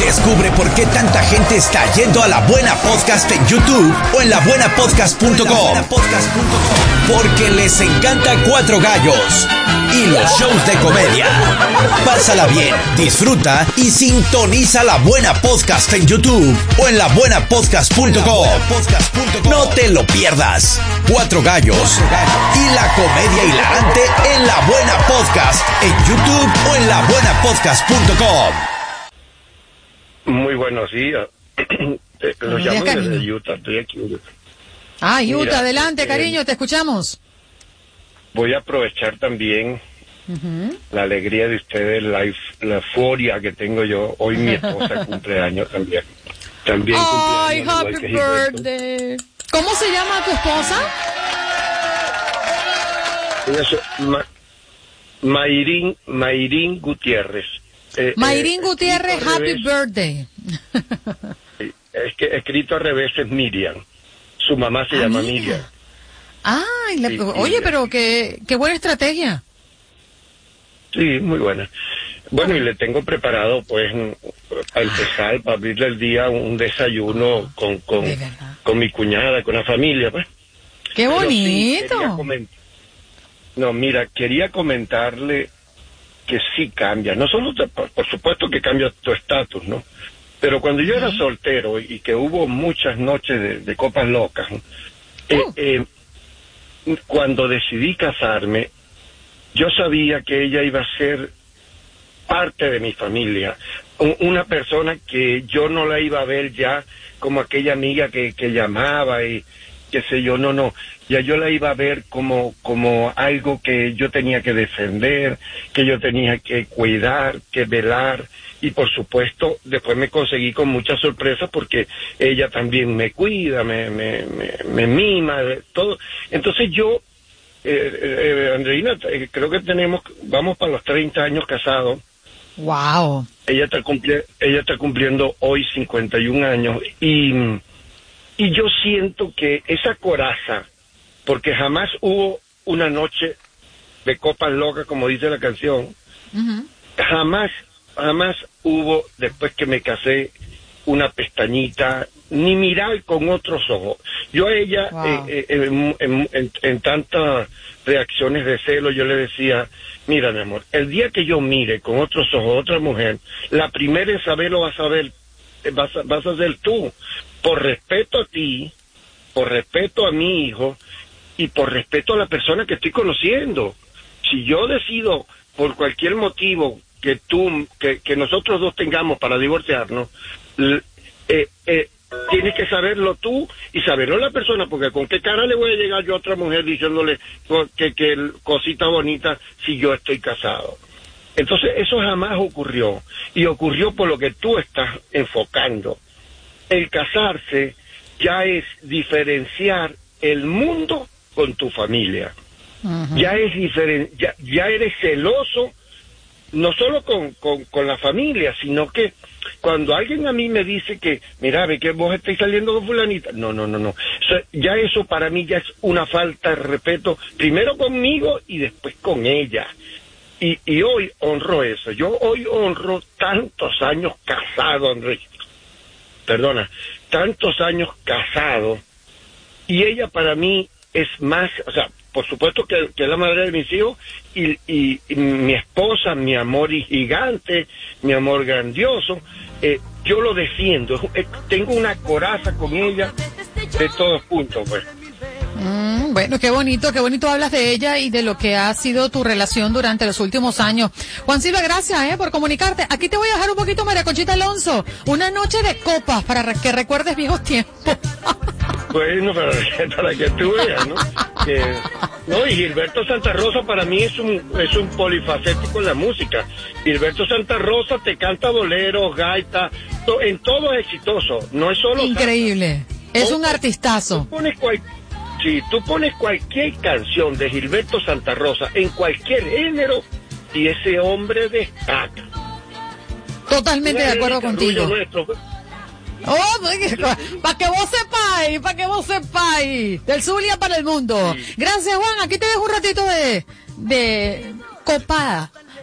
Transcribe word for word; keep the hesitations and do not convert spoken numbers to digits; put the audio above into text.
Descubre por qué tanta gente está yendo a La Buena Podcast en YouTube o en la buena podcast punto com. Porque les encanta Cuatro Gallos y los shows de comedia. Pásala bien, disfruta y sintoniza La Buena Podcast en YouTube o en la buena podcast punto com. No te lo pierdas. Cuatro Gallos y la comedia hilarante en La Buena Podcast en YouTube o en la buena podcast punto com. Muy buenos días. Los llamo desde Utah, estoy aquí. Ah, Utah, Mira, adelante, eh, cariño, te escuchamos. Voy a aprovechar también uh-huh. la alegría de ustedes, la, la euforia que tengo yo. Hoy mi esposa cumple años también. También ¡Ay, cumpleaños, happy birthday! ¿Cómo se llama tu esposa? Ella es Ma, Mayrín, Mayrín Gutiérrez. Eh, Mayrín eh, Gutiérrez, happy revés, birthday. Es que escrito al revés es Miriam. Su mamá se ah, llama mira. Miriam. Ay, la, sí, oye, Miriam. Pero qué, qué buena estrategia. Sí, muy buena. Bueno, y le tengo preparado, pues, para empezar, para abrirle el día, un desayuno con, con, con mi cuñada, con la familia, pues. ¡Qué bonito! Sí, no, mira, quería comentarle que sí cambia. No solo, te, por, por supuesto que cambia tu estatus, ¿no? Pero cuando yo era soltero y que hubo muchas noches de, de copas locas, ¿no? eh, eh, cuando decidí casarme, yo sabía que ella iba a ser parte de mi familia, una persona que yo no la iba a ver ya como aquella amiga que, que llamaba y qué sé yo, no, no, ya yo la iba a ver como, como algo que yo tenía que defender, que yo tenía que cuidar, que velar, y por supuesto después me conseguí con muchas sorpresas porque ella también me cuida, me, me, me, me mima, todo. Entonces yo, eh, eh, Andreina, eh, creo que tenemos, vamos para los treinta años casados. Wow. Ella está cumpliendo, ella está cumpliendo hoy cincuenta y un años y, y yo siento que esa coraza, porque jamás hubo una noche de copas locas como dice la canción, uh-huh. jamás, jamás hubo después que me casé una pestañita, ni mirar con otros ojos. Yo a ella, wow. eh, eh, en, en, en, en tantas reacciones de celo, yo le decía, mira, mi amor, el día que yo mire con otros ojos a otra mujer, la primera en saberlo vas a ver, vas a, vas a ser tú, por respeto a ti, por respeto a mi hijo y por respeto a la persona que estoy conociendo. Si yo decido por cualquier motivo que tú, que, que nosotros dos tengamos para divorciarnos, eh, eh, tienes que saberlo tú y saberlo la persona, porque con qué cara le voy a llegar yo a otra mujer diciéndole que, que cosita bonita si yo estoy casado. Entonces eso jamás ocurrió, y ocurrió por lo que tú estás enfocando. El casarse ya es diferenciar el mundo con tu familia. Uh-huh. Ya es diferente, ya, ya eres celoso no solo con, con, con la familia, sino que cuando alguien a mí me dice que, mira, ve que vos estáis saliendo con fulanita, no, no, no, no, o sea, ya eso para mí ya es una falta de respeto, primero conmigo y después con ella, y, y hoy honro eso, yo hoy honro tantos años casado, Andrés, perdona, tantos años casado, y ella para mí es más, o sea, por supuesto que, que es la madre de mis hijos y, y, y mi esposa, mi amor gigante, mi amor grandioso, eh, yo lo defiendo, eh, tengo una coraza con ella de todos puntos, pues. Mm, bueno, qué bonito, qué bonito hablas de ella y de lo que ha sido tu relación durante los últimos años. Juan Silva, gracias eh, por comunicarte. Aquí te voy a dejar un poquito, María Conchita Alonso, una noche de copas para que recuerdes viejos tiempos. Bueno, para, para que tú veas, ¿no? Que, no, y Gilberto Santa Rosa para mí es un es un polifacético en la música. Gilberto Santa Rosa te canta boleros, gaita, to, en todo es exitoso, no es solo... Increíble, salsa. Es un artistazo. Tú pones cual, sí, tú pones cualquier canción de Gilberto Santa Rosa en cualquier género y ese hombre destaca. Totalmente de acuerdo contigo. Nuestro, Oh, para que vos sepáis, para que vos sepáis, del Zulia para el mundo. Gracias, Juan. Aquí te dejo un ratito de, de copada.